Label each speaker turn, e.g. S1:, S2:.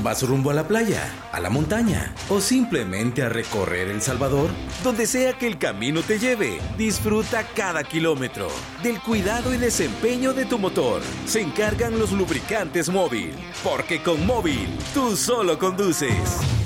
S1: ¿Vas rumbo a la playa, a la montaña o simplemente a recorrer El Salvador? Donde sea que el camino te lleve, disfruta cada kilómetro. Del cuidado y desempeño de tu motor se encargan los lubricantes Móvil, porque con Móvil tú solo conduces.